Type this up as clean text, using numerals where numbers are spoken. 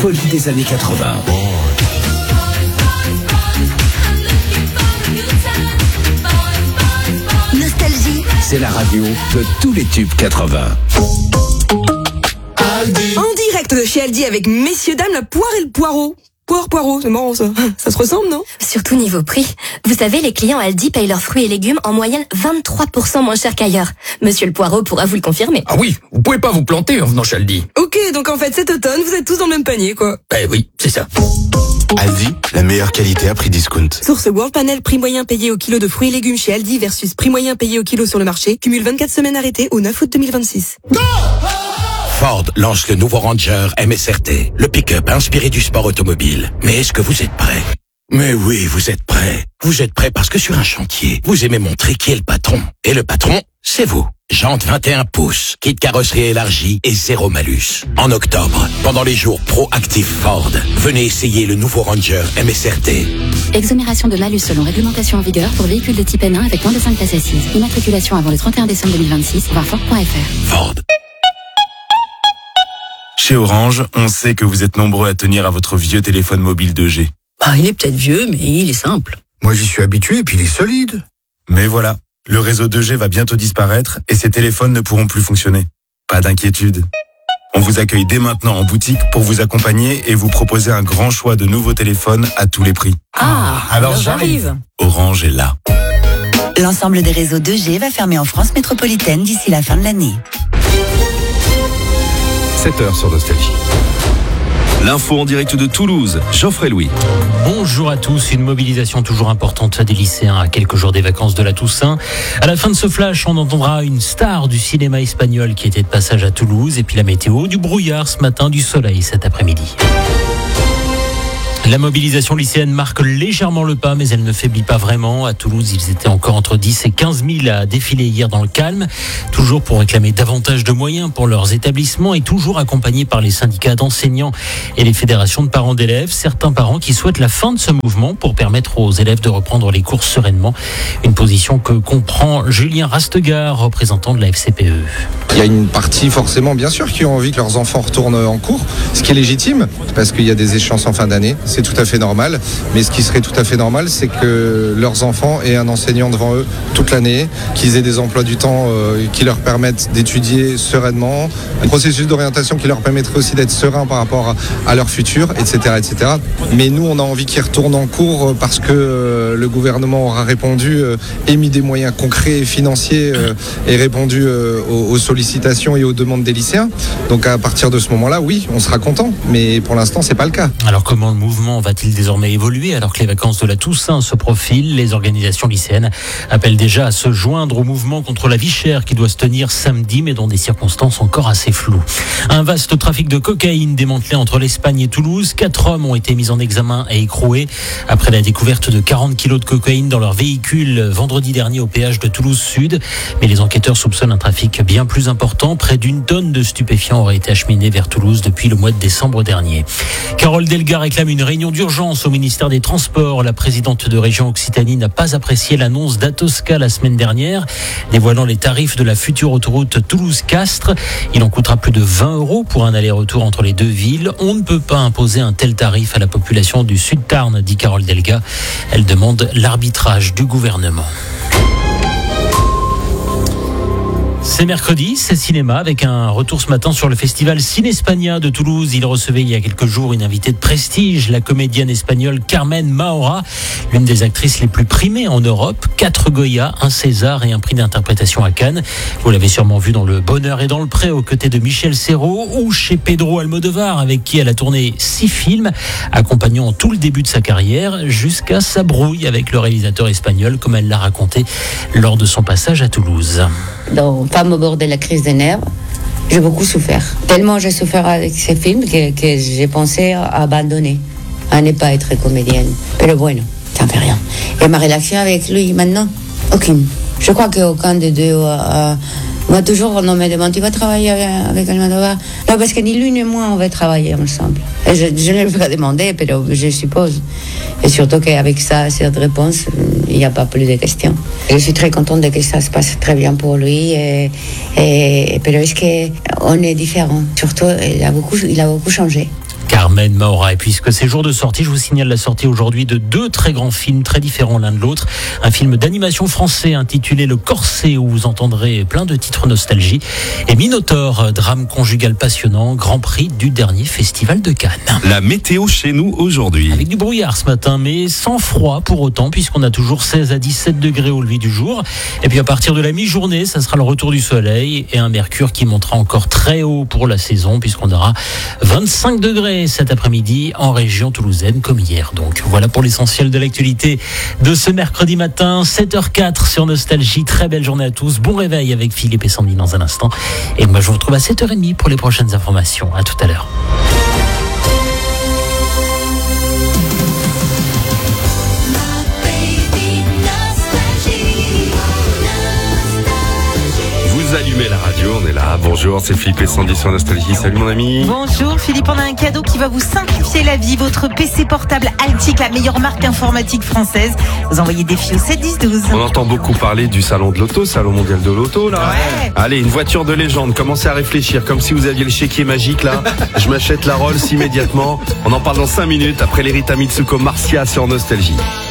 folie des années 80. Nostalgie, C'est la radio de tous les tubes 80. En direct de chez Aldi avec messieurs dames la poire et le poireau. Poireau, c'est marrant ça. Ça se ressemble, non? surtout niveau prix. Vous savez, les clients Aldi payent leurs fruits et légumes en moyenne 23% moins cher qu'ailleurs. Monsieur le Poireau pourra vous le confirmer. Ah oui, vous pouvez pas vous planter en venant chez Aldi. Ok, donc en fait cet automne, vous êtes tous dans le même panier, quoi. Eh oui, c'est ça. Aldi, la meilleure qualité à prix discount. Source World Panel, prix moyen payé au kilo de fruits et légumes chez Aldi versus prix moyen payé au kilo sur le marché. Cumule 24 semaines arrêtées au 9 août 2026. Ford lance le nouveau Ranger MSRT, le pick-up inspiré du sport automobile. Mais est-ce que vous êtes prêts? Mais oui, vous êtes prêts. Vous êtes prêts parce que sur un chantier, vous aimez montrer qui est le patron. Et le patron, c'est vous. Jantes 21 pouces, kit carrosserie élargie et zéro malus. En octobre, pendant les jours Pro-Active Ford, venez essayer le nouveau Ranger MSRT. Exonération de malus selon réglementation en vigueur pour véhicules de type N1 avec moins de 5 places assises. Immatriculation avant le 31 décembre 2026, voir Ford.fr. Ford. Chez Orange, on sait que vous êtes nombreux à tenir à votre vieux téléphone mobile 2G. Ah, il est peut-être vieux, mais il est simple. Moi, j'y suis habitué et puis il est solide. Mais voilà, le réseau 2G va bientôt disparaître et ces téléphones ne pourront plus fonctionner. Pas d'inquiétude. On vous accueille dès maintenant en boutique pour vous accompagner et vous proposer un grand choix de nouveaux téléphones à tous les prix. Alors j'arrive. Orange est là. L'ensemble des réseaux 2G va fermer en France métropolitaine d'ici la fin de l'année. 7h sur Nostalgie. L'info en direct de Toulouse, Geoffrey Louis. Bonjour à tous, une mobilisation toujours importante des lycéens à quelques jours des vacances de la Toussaint. À la fin de ce flash, on entendra une star du cinéma espagnol qui était de passage à Toulouse et puis la météo, du brouillard ce matin, du soleil cet après-midi. La mobilisation lycéenne marque légèrement le pas, mais elle ne faiblit pas vraiment. À Toulouse, ils étaient encore entre 10 et 15 000 à défiler hier dans le calme, toujours pour réclamer davantage de moyens pour leurs établissements et toujours accompagnés par les syndicats d'enseignants et les fédérations de parents d'élèves. Certains parents qui souhaitent la fin de ce mouvement pour permettre aux élèves de reprendre les cours sereinement. Une position que comprend Julien Rastegar, représentant de la FCPE. Il y a une partie forcément, bien sûr, qui ont envie que leurs enfants retournent en cours, ce qui est légitime, parce qu'il y a des échéances en fin d'année. C'est tout à fait normal, mais ce qui serait tout à fait normal, c'est que leurs enfants aient un enseignant devant eux toute l'année, qu'ils aient des emplois du temps qui leur permettent d'étudier sereinement, un processus d'orientation qui leur permettrait aussi d'être serein par rapport à leur futur, etc., etc. Mais nous, on a envie qu'ils retournent en cours parce que le gouvernement aura répondu, émis des moyens concrets et financiers et répondu aux sollicitations et aux demandes des lycéens. Donc à partir de ce moment-là, oui, on sera content, mais pour l'instant, c'est pas le cas. Alors comment le mouvement va-t-il désormais évoluer alors que les vacances de la Toussaint se profilent? Les organisations lycéennes appellent déjà à se joindre au mouvement contre la vie chère qui doit se tenir samedi, mais dans des circonstances encore assez floues. Un vaste trafic de cocaïne démantelé entre l'Espagne et Toulouse. 4 hommes ont été mis en examen et écroués après la découverte de 40 kilos de cocaïne dans leur véhicule vendredi dernier au péage de Toulouse-Sud. Mais les enquêteurs soupçonnent un trafic bien plus important. Près d'1 tonne de stupéfiants aurait été acheminée vers Toulouse depuis le mois de décembre dernier. Carole Delga réclame une réunion d'urgence au ministère des Transports. La présidente de région Occitanie n'a pas apprécié l'annonce d'Atosca la semaine dernière, dévoilant les tarifs de la future autoroute Toulouse-Castres. Il en coûtera plus de 20 € pour un aller-retour entre les deux villes. On ne peut pas imposer un tel tarif à la population du Sud-Tarn, dit Carole Delga. Elle demande l'arbitrage du gouvernement. C'est mercredi, c'est cinéma avec un retour ce matin sur le festival Cinespania de Toulouse. Il recevait il y a quelques jours une invitée de prestige, la comédienne espagnole Carmen Maura, l'une des actrices les plus primées en Europe. 4 Goya, un César et un prix d'interprétation à Cannes. Vous l'avez sûrement vu dans Le Bonheur et dans le Pré aux côtés de Michel Serrault ou chez Pedro Almodovar avec qui elle a tourné 6 films, accompagnant tout le début de sa carrière jusqu'à sa brouille avec le réalisateur espagnol, comme elle l'a raconté lors de son passage à Toulouse. Dans Femme au bord de la crise des nerfs, j'ai beaucoup souffert. Tellement j'ai souffert avec ces films que j'ai pensé à abandonner, à ne pas être comédienne. Mais bueno, ça ne fait rien. Et ma relation avec lui maintenant, aucune. Je crois qu'aucun des deux. Moi, toujours, on me demande, tu vas travailler avec Almodovar? Non, parce que ni lui ni moi, on va travailler ensemble. Et je ne lui ai pas demandé, mais je suppose. Et surtout qu'avec cette réponse, il n'y a pas plus de questions. Et je suis très contente de que ça se passe très bien pour lui. Mais est-ce qu'on est différents? Surtout, il a beaucoup changé. Carmen Maura. Et puisque c'est jour de sortie, je vous signale la sortie aujourd'hui de 2 très grands films très différents l'un de l'autre. Un film d'animation français intitulé Le Corset, où vous entendrez plein de titres nostalgie. Et Minotaure, drame conjugal passionnant, grand prix du dernier festival de Cannes. La météo chez nous aujourd'hui. Avec du brouillard ce matin, mais sans froid pour autant, puisqu'on a toujours 16 à 17 degrés au lever du jour. Et puis à partir de la mi-journée, ça sera le retour du soleil et un mercure qui montera encore très haut pour la saison, puisqu'on aura 25 degrés cet après-midi en région toulousaine comme hier. Donc voilà pour l'essentiel de l'actualité de ce mercredi matin, 7h04 sur Nostalgie. Très belle journée à tous. Bon réveil avec Philippe et Sandy dans un instant. Et moi je vous retrouve à 7h30 pour les prochaines informations. À tout à l'heure. Vous allumez la radio, on est là. Bonjour, c'est Philippe et Sandy sur Nostalgie. Salut mon ami. Bonjour Philippe, on a un cadeau qui va vous simplifier la vie. Votre PC portable Altic, la meilleure marque informatique française. Vous envoyez des filles au 7 10 12. On entend beaucoup parler du salon de l'auto, salon mondial de l'auto là. Ouais. Allez, une voiture de légende, commencez à réfléchir comme si vous aviez le chéquier magique là. Je m'achète la Rolls immédiatement. On en parle dans 5 minutes après les Rita Mitsuko Marcia sur Nostalgie.